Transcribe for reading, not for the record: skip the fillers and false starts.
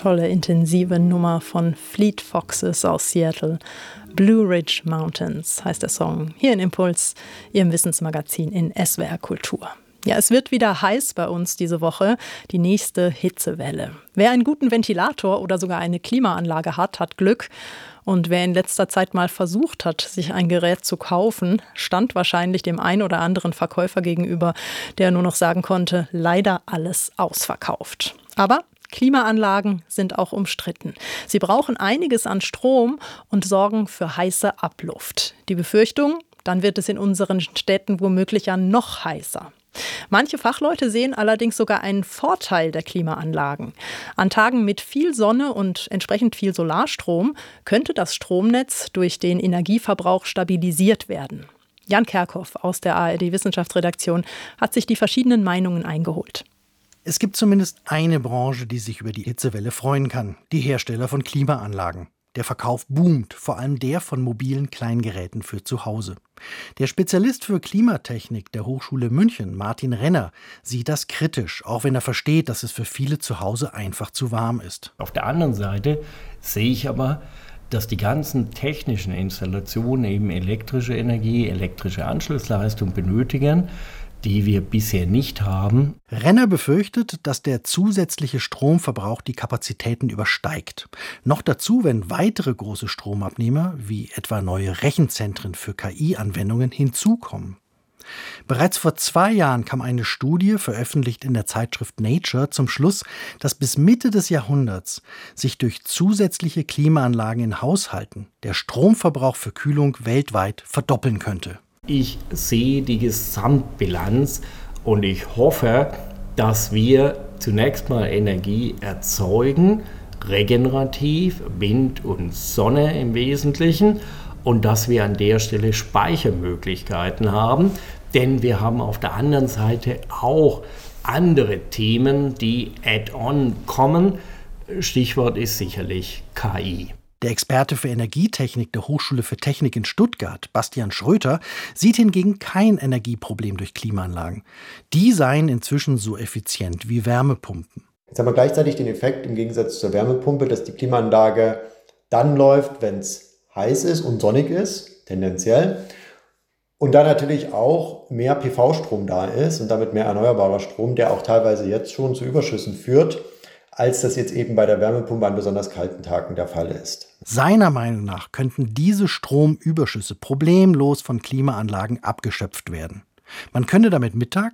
tolle, intensive Nummer von Fleet Foxes aus Seattle. Blue Ridge Mountains heißt der Song. Hier in Impuls, Ihrem Wissensmagazin in SWR Kultur. Ja, es wird wieder heiß bei uns diese Woche, die nächste Hitzewelle. Wer einen guten Ventilator oder sogar eine Klimaanlage hat, hat Glück. Und wer in letzter Zeit mal versucht hat, sich ein Gerät zu kaufen, stand wahrscheinlich dem ein oder anderen Verkäufer gegenüber, der nur noch sagen konnte, leider alles ausverkauft. Aber Klimaanlagen sind auch umstritten. Sie brauchen einiges an Strom und sorgen für heiße Abluft. Die Befürchtung, dann wird es in unseren Städten womöglich ja noch heißer. Manche Fachleute sehen allerdings sogar einen Vorteil der Klimaanlagen. An Tagen mit viel Sonne und entsprechend viel Solarstrom könnte das Stromnetz durch den Energieverbrauch stabilisiert werden. Jan Kerkhoff aus der ARD-Wissenschaftsredaktion hat sich die verschiedenen Meinungen eingeholt. Es gibt zumindest eine Branche, die sich über die Hitzewelle freuen kann: die Hersteller von Klimaanlagen. Der Verkauf boomt, vor allem der von mobilen Kleingeräten für zu Hause. Der Spezialist für Klimatechnik der Hochschule München, Martin Renner, sieht das kritisch, auch wenn er versteht, dass es für viele zu Hause einfach zu warm ist. Auf der anderen Seite sehe ich aber, dass die ganzen technischen Installationen eben elektrische Energie, elektrische Anschlussleistung benötigen, die wir bisher nicht haben. Renner befürchtet, dass der zusätzliche Stromverbrauch die Kapazitäten übersteigt. Noch dazu, wenn weitere große Stromabnehmer, wie etwa neue Rechenzentren für KI-Anwendungen, hinzukommen. Bereits vor 2 Jahren kam eine Studie, veröffentlicht in der Zeitschrift Nature, zum Schluss, dass bis Mitte des Jahrhunderts sich durch zusätzliche Klimaanlagen in Haushalten der Stromverbrauch für Kühlung weltweit verdoppeln könnte. Ich sehe die Gesamtbilanz und ich hoffe, dass wir zunächst mal Energie erzeugen, regenerativ, Wind und Sonne im Wesentlichen, und dass wir an der Stelle Speichermöglichkeiten haben, denn wir haben auf der anderen Seite auch andere Themen, die add-on kommen. Stichwort ist sicherlich KI. Der Experte für Energietechnik der Hochschule für Technik in Stuttgart, Bastian Schröter, sieht hingegen kein Energieproblem durch Klimaanlagen. Die seien inzwischen so effizient wie Wärmepumpen. Jetzt haben wir gleichzeitig den Effekt im Gegensatz zur Wärmepumpe, dass die Klimaanlage dann läuft, wenn es heiß ist und sonnig ist, tendenziell. Und dann natürlich auch mehr PV-Strom da ist und damit mehr erneuerbarer Strom, der auch teilweise jetzt schon zu Überschüssen führt, als das jetzt eben bei der Wärmepumpe an besonders kalten Tagen der Fall ist. Seiner Meinung nach könnten diese Stromüberschüsse problemlos von Klimaanlagen abgeschöpft werden. Man könnte damit mittags